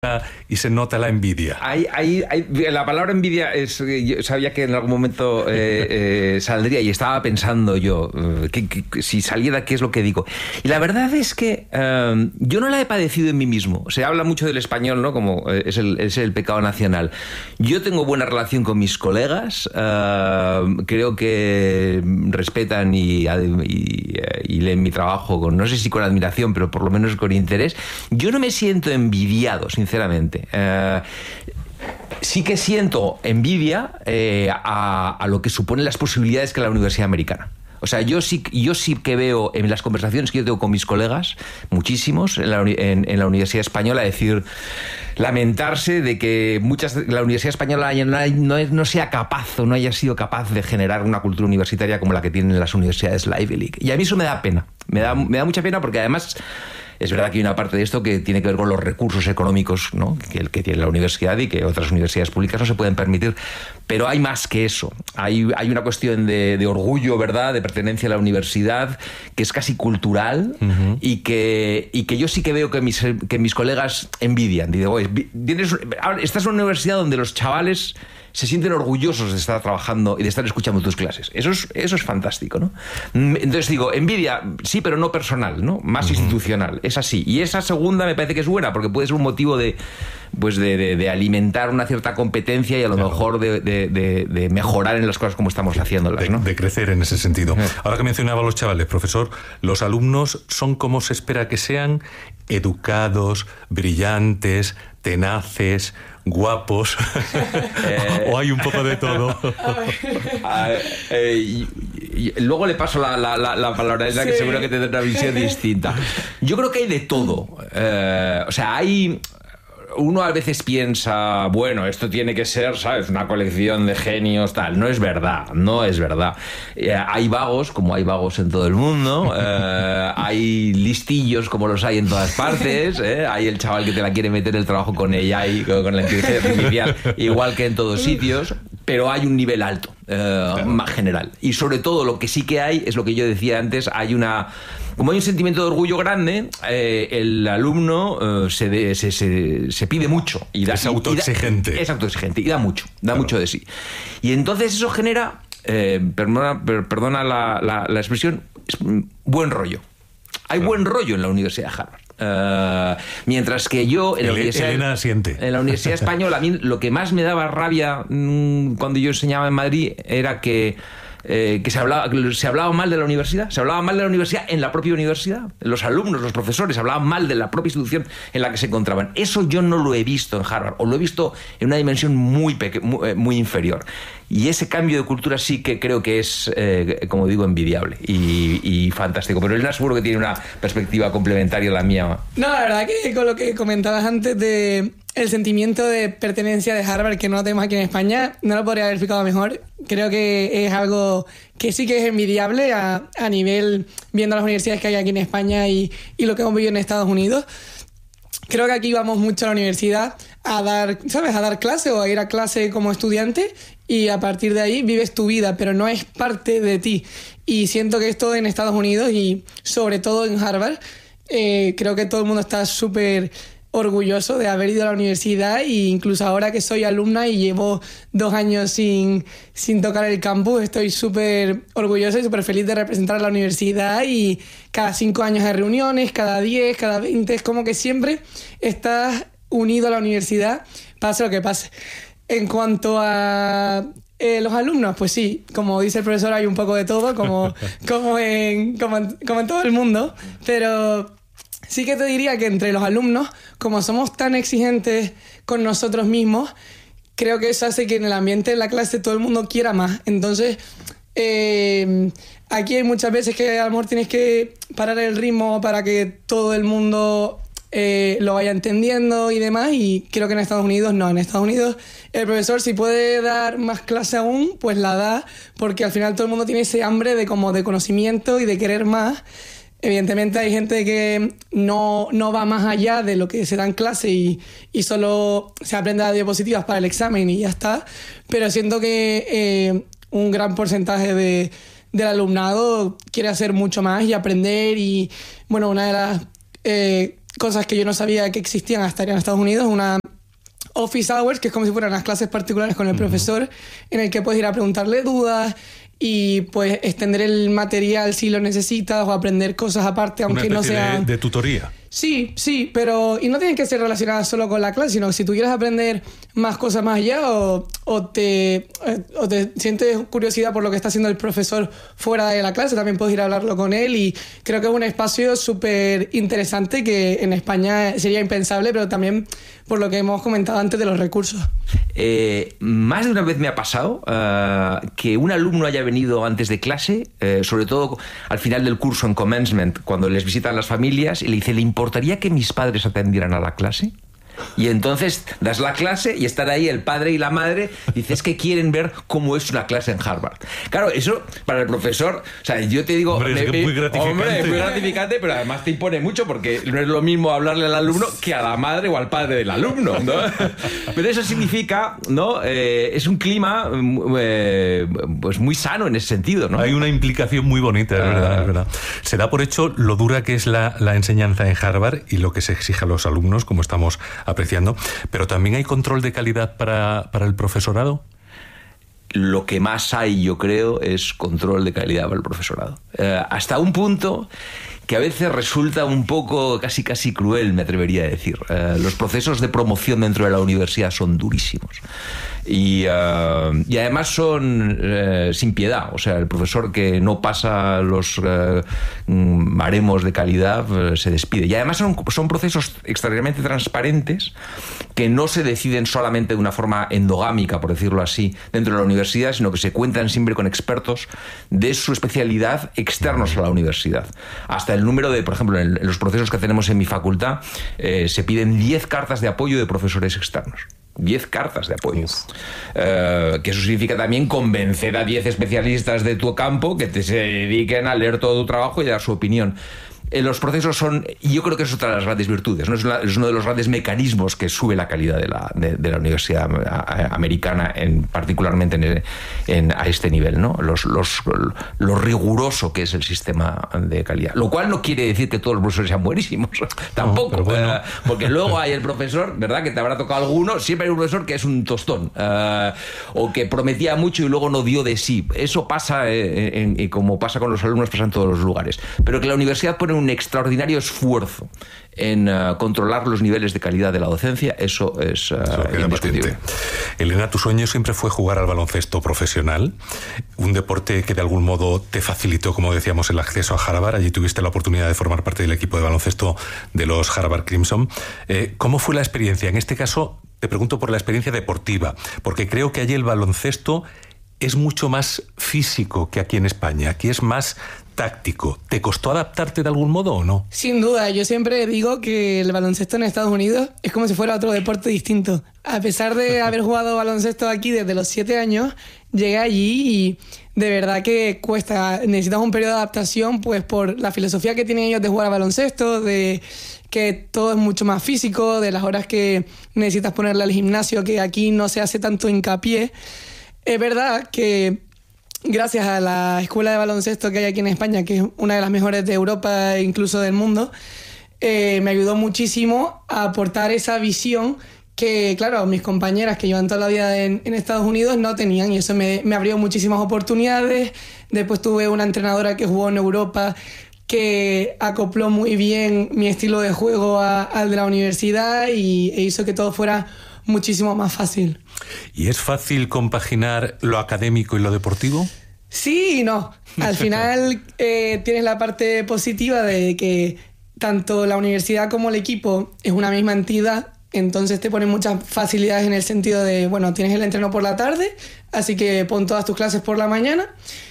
y se nota la envidia. La palabra envidia yo sabía que en algún momento saldría y estaba pensando yo que si saliera qué es lo que digo. Y la verdad es que yo no la he padecido en mí mismo. Se habla mucho del español, ¿no? Como es el pecado nacional. Yo tengo buena relación con mis colegas, creo que respetan y leen mi trabajo con, no sé si con admiración, pero por lo menos con interés. Yo no me siento envidiado, sinceramente. Sí que siento envidia a lo que suponen las posibilidades que la universidad americana. O sea, yo sí que veo en las conversaciones que yo tengo con mis colegas, muchísimos, en la Universidad Española, decir, lamentarse de que la Universidad Española no sea capaz o no haya sido capaz de generar una cultura universitaria como la que tienen las universidades Ivy League. Y a mí eso me da pena. Me da mucha pena porque además es verdad que hay una parte de esto que tiene que ver con los recursos económicos, ¿no? que tiene la universidad y que otras universidades públicas no se pueden permitir. Pero hay más que eso. Hay una cuestión de orgullo, ¿verdad?, de pertenencia a la universidad, que es casi cultural. Uh-huh. y que yo sí que veo que mis colegas envidian. Digo, estás en una universidad donde los chavales se sienten orgullosos de estar trabajando y de estar escuchando tus clases. Eso es fantástico, ¿no? Entonces digo, envidia, sí, pero no personal, ¿no? Más institucional. Es así. Y esa segunda me parece que es buena, porque puede ser un motivo de alimentar una cierta competencia y a lo mejor de mejorar en las cosas como estamos haciéndolas, ¿no? De crecer en ese sentido. Ahora que mencionaba a los chavales, profesor, los alumnos son como se espera que sean: educados, brillantes, tenaces, guapos, o hay un poco de todo. Luego le paso la palabra a ella, que seguro que tendrá una visión distinta. Yo creo que hay de todo. O sea, uno a veces piensa, bueno, esto tiene que ser, ¿sabes?, una colección de genios, tal. No es verdad. Hay vagos, como hay vagos en todo el mundo. Hay listillos, como los hay en todas partes. Hay el chaval que te la quiere meter el trabajo con ella y con la inteligencia artificial, igual que en todos sitios. Pero hay un nivel alto, más general. Y sobre todo lo que sí que hay, es lo que yo decía antes, como hay un sentimiento de orgullo grande, el alumno se pide mucho. Es autoexigente. Es autoexigente y da mucho de sí. Y entonces eso genera, perdona la expresión, es buen rollo. Hay buen rollo en la Universidad de Harvard. Mientras que yo en la Universidad Española, a mí lo que más me daba rabia cuando yo enseñaba en Madrid era que se hablaba mal de la universidad. Se hablaba mal de la universidad en la propia universidad. Los alumnos, los profesores hablaban mal de la propia institución en la que se encontraban. Eso yo no lo he visto en Harvard, o lo he visto en una dimensión muy inferior. Y ese cambio de cultura sí que creo que es, como digo, envidiable y fantástico. Pero Elena seguro que tiene una perspectiva complementaria a la mía. No, la verdad que con lo que comentabas antes de el sentimiento de pertenencia de Harvard, que no lo tenemos aquí en España, no lo podría haber explicado mejor. Creo que es algo que sí que es envidiable a nivel, viendo las universidades que hay aquí en España y lo que hemos vivido en Estados Unidos. Creo que aquí vamos mucho a la universidad a dar clase o a ir a clase como estudiante, y a partir de ahí vives tu vida, pero no es parte de ti. Y siento que esto en Estados Unidos y sobre todo en Harvard, creo que todo el mundo está súper orgulloso de haber ido a la universidad, e incluso ahora que soy alumna y llevo 2 años sin tocar el campus, estoy súper orgullosa y súper feliz de representar a la universidad, y cada 5 años hay reuniones, cada 10, cada 20, es como que siempre estás unido a la universidad, pase lo que pase. En cuanto a los alumnos, pues sí, como dice el profesor, hay un poco de todo, como en todo el mundo, pero sí que te diría que entre los alumnos, como somos tan exigentes con nosotros mismos, creo que eso hace que en el ambiente de la clase todo el mundo quiera más. Entonces, aquí hay muchas veces que a lo mejor tienes que parar el ritmo para que todo el mundo lo vaya entendiendo y demás, y creo que en Estados Unidos no. En Estados Unidos el profesor, si puede dar más clase aún, pues la da, porque al final todo el mundo tiene ese hambre de conocimiento y de querer más. Evidentemente hay gente que no va más allá de lo que se da en clase y solo se aprende las diapositivas para el examen y ya está, pero siento que un gran porcentaje del alumnado quiere hacer mucho más y aprender, y bueno, una de las cosas que yo no sabía que existían hasta en Estados Unidos, una office hours, que es como si fueran las clases particulares con el profesor, en el que puedes ir a preguntarle dudas y pues extender el material si lo necesitas o aprender cosas aparte, aunque no sea de tutoría. Sí, pero y no tienen que ser relacionadas solo con la clase, sino que si tú quieres aprender más cosas más allá o te sientes curiosidad por lo que está haciendo el profesor fuera de la clase, también puedes ir a hablarlo con él, y creo que es un espacio súper interesante que en España sería impensable, pero también por lo que hemos comentado antes de los recursos. Más de una vez me ha pasado que un alumno haya venido antes de clase, sobre todo al final del curso en commencement, cuando les visitan las familias, y le dice: ¿le importaría que mis padres atendieran a la clase? Y entonces das la clase y están ahí el padre y la madre, dices que quieren ver cómo es una clase en Harvard. Claro, eso para el profesor, o sea, yo te digo, hombre, es muy gratificante. Hombre, es muy gratificante, pero además te impone mucho, porque no es lo mismo hablarle al alumno que a la madre o al padre del alumno, ¿no? Pero eso significa, ¿no? Es un clima pues muy sano en ese sentido, ¿no? Hay una implicación muy bonita, es verdad. Se da por hecho lo dura que es la enseñanza en Harvard y lo que se exige a los alumnos, como estamos apreciando, pero también hay control de calidad para el profesorado. Lo que más hay, yo creo, es control de calidad para el profesorado. Hasta un punto que a veces resulta un poco casi cruel, me atrevería a decir. Los procesos de promoción dentro de la universidad son durísimos. Y además son sin piedad. O sea, el profesor que no pasa los baremos de calidad se despide. Y además son procesos extraordinariamente transparentes, que no se deciden solamente de una forma endogámica, por decirlo así, dentro de la universidad, sino que se cuentan siempre con expertos de su especialidad externos a la universidad. Hasta el número de, por ejemplo, en los procesos que tenemos en mi facultad, se piden 10 cartas de apoyo de profesores externos. 10 cartas de apoyo. Que eso significa también convencer a 10 especialistas de tu campo que se dediquen a leer todo tu trabajo y dar su opinión. Los procesos son, y yo creo que es otra de las grandes virtudes, ¿no? Es uno de los grandes mecanismos que sube la calidad de la universidad americana, particularmente a este nivel, ¿no? Lo riguroso que es el sistema de calidad. Lo cual no quiere decir que todos los profesores sean buenísimos. Tampoco. No, bueno. Porque luego hay el profesor, ¿verdad?, que te habrá tocado alguno. Siempre hay un profesor que es un tostón. O que prometía mucho y luego no dio de sí. Eso pasa, y como pasa con los alumnos, pasa en todos los lugares. Pero que la universidad pone un extraordinario esfuerzo en controlar los niveles de calidad de la docencia, eso es indiscutible. Elena, tu sueño siempre fue jugar al baloncesto profesional, un deporte que de algún modo te facilitó, como decíamos, el acceso a Harvard. Allí tuviste la oportunidad de formar parte del equipo de baloncesto de los Harvard Crimson. ¿Cómo fue la experiencia? En este caso, te pregunto por la experiencia deportiva, porque creo que allí el baloncesto es mucho más físico que aquí en España. Aquí es más táctico. ¿Te costó adaptarte de algún modo o no? Sin duda, yo siempre digo que el baloncesto en Estados Unidos es como si fuera otro deporte distinto. A pesar de haber jugado baloncesto aquí desde los 7 años, llegué allí y de verdad que cuesta. Necesitas un periodo de adaptación, pues por la filosofía que tienen ellos de jugar a baloncesto, de que todo es mucho más físico, de las horas que necesitas ponerle al gimnasio, que aquí no se hace tanto hincapié. Es verdad que gracias a la escuela de baloncesto que hay aquí en España, que es una de las mejores de Europa e incluso del mundo, me ayudó muchísimo a aportar esa visión que, claro, mis compañeras que llevan toda la vida en Estados Unidos no tenían, y eso me abrió muchísimas oportunidades. Después tuve una entrenadora que jugó en Europa que acopló muy bien mi estilo de juego al de la universidad e hizo que todo fuera muchísimo más fácil. ¿Y es fácil compaginar lo académico y lo deportivo? Sí y no. Al final tienes la parte positiva de que tanto la universidad como el equipo es una misma entidad, entonces te ponen muchas facilidades en el sentido de, bueno, tienes el entreno por la tarde, así que pon todas tus clases por la mañana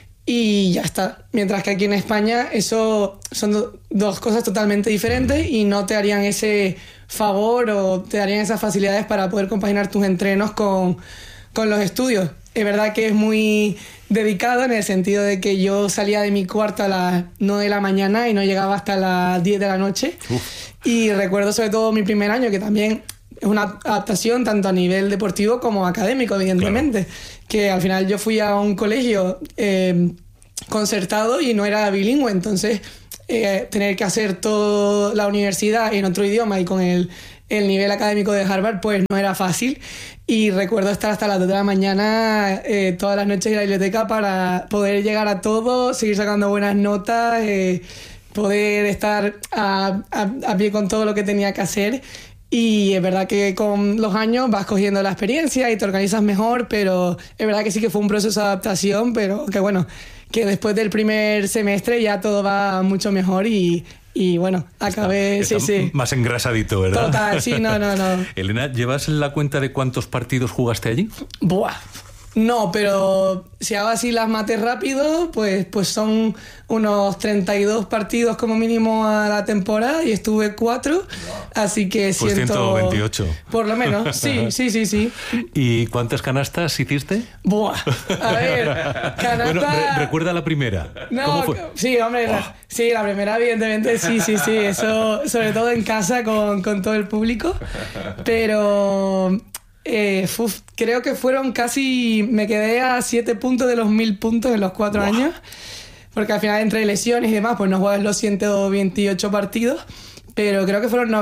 y ya está. Mientras que aquí en España eso son dos cosas totalmente diferentes y no te harían ese favor o te darían esas facilidades para poder compaginar tus entrenos con los estudios. Es verdad que es muy dedicado en el sentido de que yo salía de mi cuarto a las 9 de la mañana y no llegaba hasta las 10 de la noche. Y recuerdo sobre todo mi primer año, que también es una adaptación tanto a nivel deportivo como académico, evidentemente. Claro. Que al final yo fui a un colegio concertado y no era bilingüe, entonces tener que hacer toda la universidad en otro idioma y con el nivel académico de Harvard, pues no era fácil. Y recuerdo estar hasta las 2 de la mañana todas las noches en la biblioteca para poder llegar a todo, seguir sacando buenas notas, poder estar a pie con todo lo que tenía que hacer. Y es verdad que con los años vas cogiendo la experiencia y te organizas mejor, pero es verdad que sí que fue un proceso de adaptación, pero que bueno, que después del primer semestre ya todo va mucho mejor y bueno, acabé... Está sí. más engrasadito, ¿verdad? Total, sí, no. Elena, ¿llevas la cuenta de cuántos partidos jugaste allí? Buah. No, pero si hago así las mates rápido, pues son unos 32 partidos como mínimo a la temporada y estuve 4, así que pues 128. Por lo menos, sí. ¿Y cuántas canastas hiciste? Buah, a ver, canasta... Bueno, recuerda la primera. No, ¿cómo fue? Sí, hombre, sí, la primera evidentemente, sí, eso, sobre todo en casa con todo el público, pero... creo que fueron casi... Me quedé a 7 puntos de los 1000 puntos en los 4 años. Porque al final, entre lesiones y demás, pues no juegas los 128 partidos. Pero creo que fueron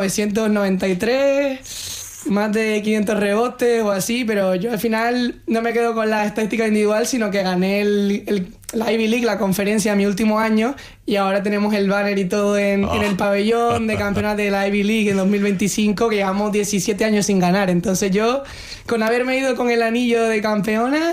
993, más de 500 rebotes o así. Pero yo al final no me quedo con la estadística individual, sino que gané la Ivy League, la conferencia, mi último año. Y ahora tenemos el banner y todo en el pabellón de campeonato de la Ivy League en 2025, que llevamos 17 años sin ganar. Entonces yo, con haberme ido con el anillo de campeona,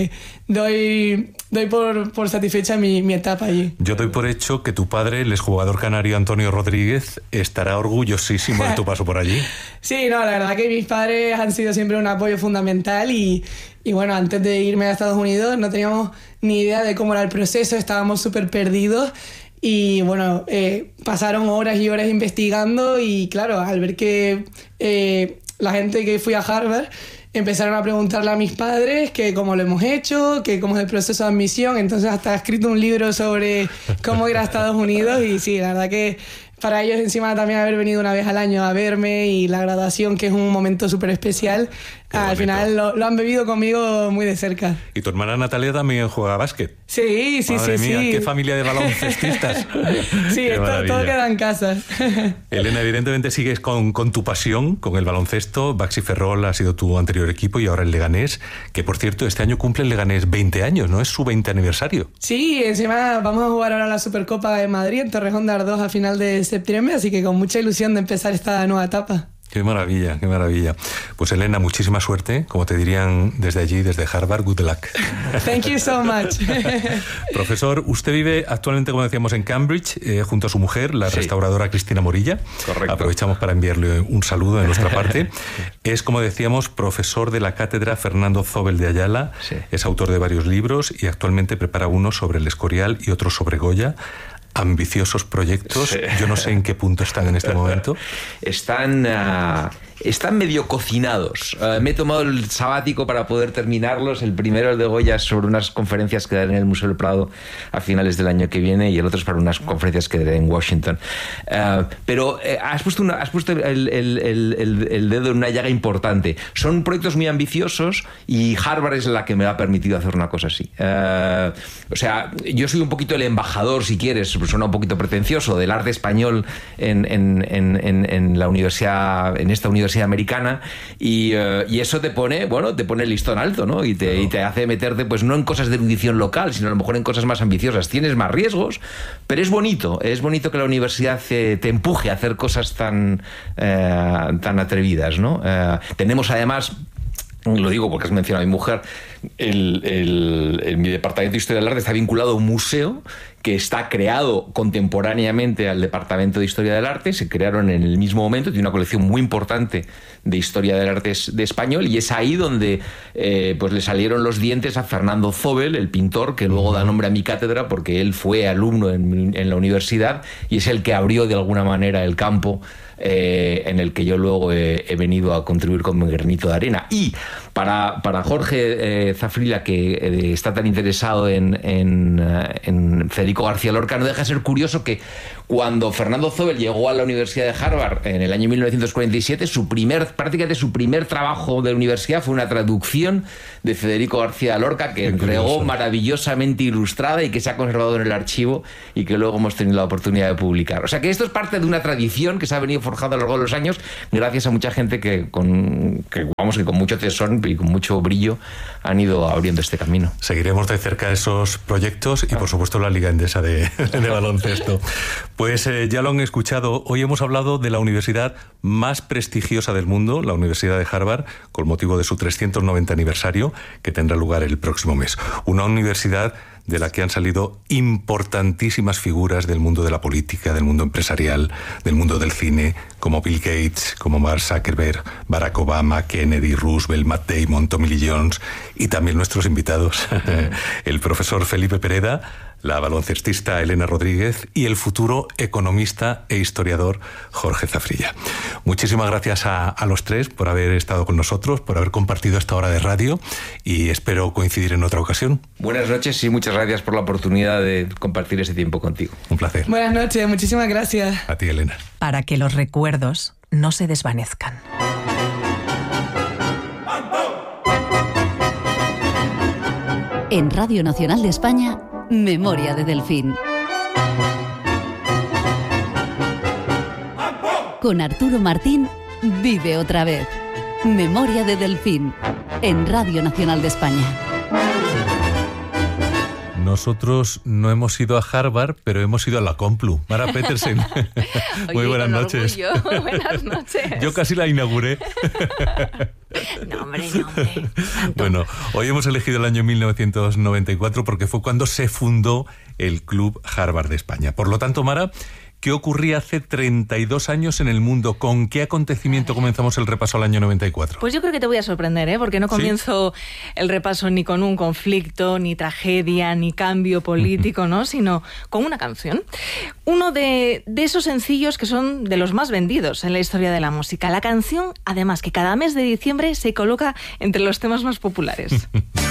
doy por satisfecha mi etapa allí. Yo doy por hecho que tu padre, el exjugador canario Antonio Rodríguez, estará orgullosísimo de tu paso por allí. Sí, no, la verdad que mis padres han sido siempre un apoyo fundamental y bueno, antes de irme a Estados Unidos no teníamos ni idea de cómo era el proceso, estábamos súper perdidos. Y bueno, pasaron horas y horas investigando y claro, al ver que la gente que fui a Harvard empezaron a preguntarle a mis padres que cómo lo hemos hecho, que cómo es el proceso de admisión. Entonces hasta he escrito un libro sobre cómo ir a Estados Unidos y sí, la verdad que para ellos encima también haber venido una vez al año a verme y la graduación, que es un momento súper especial, al final lo han vivido conmigo muy de cerca. Y tu hermana Natalia también juega a básquet. Sí. Madre mía, qué familia de baloncestistas. Sí, todo queda en casa. Elena, evidentemente sigues con tu pasión, con el baloncesto. Baxi Ferrol ha sido tu anterior equipo y ahora el Leganés, que por cierto este año cumple el Leganés 20 años, ¿no? Es su 20 aniversario. Sí, encima vamos a jugar ahora la Supercopa de Madrid en Torrejón de Ardoz a final de septiembre, así que con mucha ilusión de empezar esta nueva etapa. Qué maravilla, qué maravilla. Pues Elena, muchísima suerte, como te dirían desde allí, desde Harvard, good luck. Thank you so much. Profesor, usted vive actualmente, como decíamos, en Cambridge, junto a su mujer, la restauradora Cristina Morilla. Correcto. Aprovechamos para enviarle un saludo de nuestra parte. Es, como decíamos, profesor de la cátedra Fernando Zóbel de Ayala. Sí. Es autor de varios libros y actualmente prepara uno sobre el Escorial y otro sobre Goya. Ambiciosos proyectos. Sí. Yo no sé en qué punto están en este momento. Están medio cocinados. Me he tomado el sabático para poder terminarlos. El primero, el de Goya, sobre unas conferencias que daré en el Museo del Prado a finales del año que viene, y el otro es para unas conferencias que daré en Washington. Pero has puesto el dedo en una llaga importante. Son proyectos muy ambiciosos y Harvard es la que me ha permitido hacer una cosa así. O sea, yo soy un poquito el embajador, si quieres, suena un poquito pretencioso, del arte español en la universidad, en esta universidad americana, y eso te pone el listón alto, ¿no? Y te hace meterte, pues no en cosas de erudición local, sino a lo mejor en cosas más ambiciosas. Tienes más riesgos, pero es bonito que la universidad te empuje a hacer cosas tan atrevidas, ¿no? Tenemos además, lo digo porque has mencionado a mi mujer, mi departamento de Historia del Arte está vinculado a un museo que está creado contemporáneamente al Departamento de Historia del Arte. Se crearon en el mismo momento, tiene una colección muy importante de Historia del Arte de español, y es ahí donde pues le salieron los dientes a Fernando Zóbel, el pintor, que luego da nombre a mi cátedra porque él fue alumno en la universidad y es el que abrió de alguna manera el campo en el que yo luego he venido a contribuir con mi granito de arena. Y para Jorge Zafrila, que está tan interesado en Federico García Lorca, no deja de ser curioso que Cuando Fernando Zobel llegó a la Universidad de Harvard en el año 1947, prácticamente su primer trabajo de universidad fue una traducción de Federico García Lorca, que entregó maravillosamente ilustrada y que se ha conservado en el archivo y que luego hemos tenido la oportunidad de publicar. O sea que esto es parte de una tradición que se ha venido forjando a lo largo de los años gracias a mucha gente que con mucho tesón y con mucho brillo han ido abriendo este camino. Seguiremos de cerca esos proyectos y por supuesto la Liga Endesa de baloncesto. Pues ya lo han escuchado, hoy hemos hablado de la universidad más prestigiosa del mundo, la Universidad de Harvard, con motivo de su 390 aniversario, que tendrá lugar el próximo mes. Una universidad de la que han salido importantísimas figuras del mundo de la política, del mundo empresarial, del mundo del cine, como Bill Gates, como Mark Zuckerberg, Barack Obama, Kennedy, Roosevelt, Matt Damon, Tommy Lee Jones y también nuestros invitados, el profesor Felipe Pereda, la baloncestista Elena Rodríguez y el futuro economista e historiador Jorge Zafrilla. Muchísimas gracias a los tres por haber estado con nosotros, por haber compartido esta hora de radio y espero coincidir en otra ocasión. Buenas noches y muchas gracias por la oportunidad de compartir ese tiempo contigo. Un placer. Buenas noches, muchísimas gracias. A ti, Elena. Para que los recuerdos no se desvanezcan. En Radio Nacional de España, Memoria de Delfín. Con Arturo Martín, vive otra vez. Memoria de Delfín, en Radio Nacional de España. Nosotros no hemos ido a Harvard, pero hemos ido a la Complu. Mara Petersen. Muy buenas noches. Buenas noches. Yo casi la inauguré. No, hombre, no, hombre. Bueno, hoy hemos elegido el año 1994 porque fue cuando se fundó el Club Harvard de España. Por lo tanto, Mara, ¿qué ocurría hace 32 años en el mundo? ¿Con qué acontecimiento comenzamos el repaso al año 94? Pues yo creo que te voy a sorprender, porque no comienzo el repaso ni con un conflicto, ni tragedia, ni cambio político, ¿no? Sino con una canción. Uno de esos sencillos que son de los más vendidos en la historia de la música. La canción, además, que cada mes de diciembre se coloca entre los temas más populares.